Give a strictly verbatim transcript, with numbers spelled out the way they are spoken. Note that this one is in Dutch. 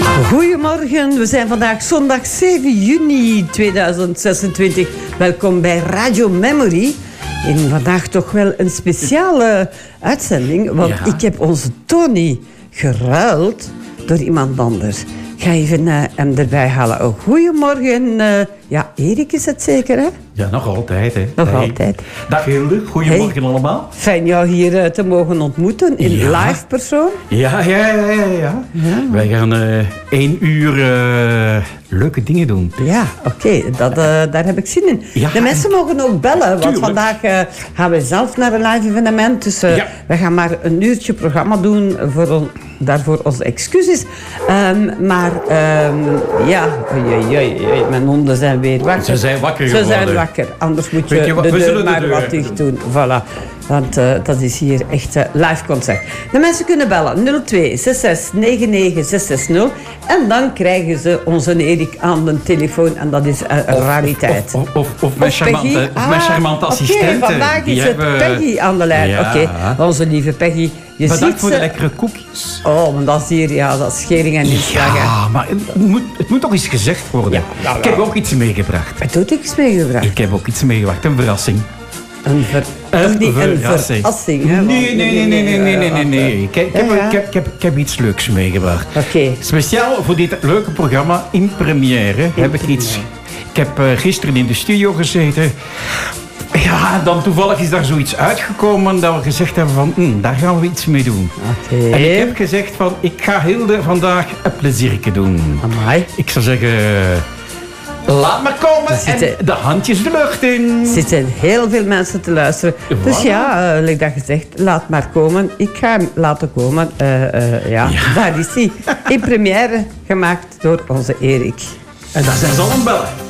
Goedemorgen, we zijn vandaag zondag zeven juni tweeduizend zesentwintig. Welkom bij Radio Memory. En vandaag toch wel een speciale uitzending, want ja. ik heb onze Tony geruild door iemand anders. Ik ga even uh, hem erbij halen. Oh, goedemorgen. Uh, ja, Erik is het zeker, hè? Ja, nog altijd, hè. Nog hey. altijd. Dag Hilde, goedemorgen hey. allemaal. Fijn jou hier uh, te mogen ontmoeten, in ja. live persoon. Ja, ja, ja, ja. ja. ja. Wij gaan uh, één uur uh, leuke dingen doen. Ja, oké, okay. uh, daar heb ik zin in. Ja. De mensen mogen ook bellen, want Tuurlijk. vandaag uh, gaan we zelf naar een live evenement. Dus uh, ja. we gaan maar een uurtje programma doen, voor on- daarvoor onze excuses. Um, maar um, ja, oei, oei, oei, mijn honden zijn weer wakker. Ze zijn wakker Ze geworden. zijn wakker, anders moet je, je de deur de maar deur. wat dicht doen. Voilà. Want uh, dat is hier echt uh, live concert. De mensen kunnen bellen nul twee zes zes negen negen zes zes nul en dan krijgen ze onze Erik aan de telefoon en dat is uh, een of, rariteit. Of, of, of, of mijn charmante, ah, of mijn charmante okay, assistente. Vandaag is het hebben... Peggy aan de lijn. Ja. Oké, okay. Onze lieve Peggy. Je Bedankt ziet voor ze... de lekkere koekjes. Oh, maar dat is hier, ja, dat is schering en inslag. Ja, maar het moet, het moet toch eens gezegd worden. Ja, nou, ik heb ook iets meegebracht. Wat doet iets meegebracht? Ik heb ook iets meegebracht, een verrassing. Een ver... Een niet verrassing. Een verrassing, hè? Nee, nee, nee, nee, nee, nee, nee, nee, nee. Ik, ik, heb, ja, ja. ik, heb, ik, heb, ik heb iets leuks meegebracht. Oké. Okay. Speciaal voor dit leuke programma in première in heb ik première. iets... Ik heb uh, gisteren in de studio gezeten. Ja, dan toevallig is daar zoiets uitgekomen dat we gezegd hebben van, hm, daar gaan we iets mee doen. Okay. En ik heb gezegd van, ik ga Hilde vandaag een pleziertje doen. Amai. Ik zou zeggen... Laat maar komen zitten, en de handjes de lucht in. Er zitten heel veel mensen te luisteren. Voilà. Dus ja, uh, like dat gezegd, laat maar komen. Ik ga hem laten komen. Uh, uh, ja, ja, daar is hij. In première gemaakt door onze Erik. En daar zijn ze al aan het bellen.